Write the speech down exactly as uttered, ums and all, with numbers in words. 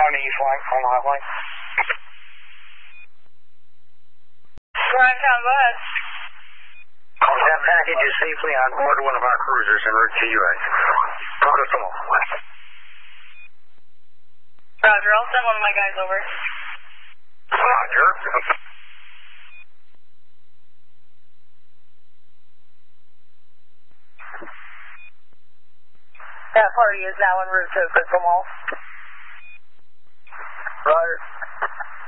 on the east line, on the left line. Prime Town, go ahead. That package is safely on board one of our cruisers en route to U S. Prototype. Roger, I'll send one of my guys over. Roger. That party is now en route to Crystal Mall. Roger.